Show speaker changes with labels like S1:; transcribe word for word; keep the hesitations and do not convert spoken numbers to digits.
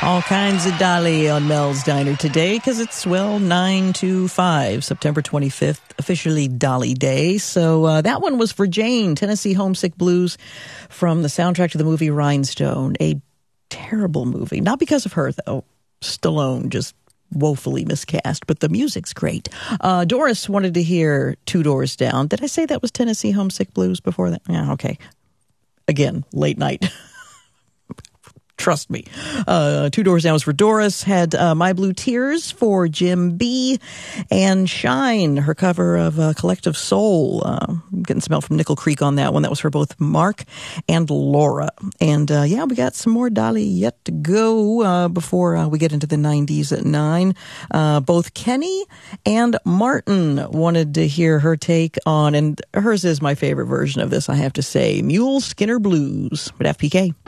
S1: All kinds of Dolly on Mel's Diner today because it's, well, nine to five, September twenty-fifth, officially Dolly Day. So uh, that one was for Jane, Tennessee Homesick Blues, from the soundtrack to the movie Rhinestone. A terrible movie. Not because of her, though. Stallone just woefully miscast, but the music's great. Uh, Doris wanted to hear Two Doors Down. Did I say that was Tennessee Homesick Blues before that? Yeah, okay. Again, late night. Trust me. Uh, Two Doors Down was for Doris, had uh, My Blue Tears for Jim B, and Shine, her cover of uh, Collective Soul. Uh, getting some help from Nickel Creek on that one. That was for both Mark and Laura. And uh, yeah, we got some more Dolly yet to go uh, before uh, we get into the nineties at nine. Uh, both Kenny and Martin wanted to hear her take on, and hers is my favorite version of this, I have to say, Mule Skinner Blues with F P K.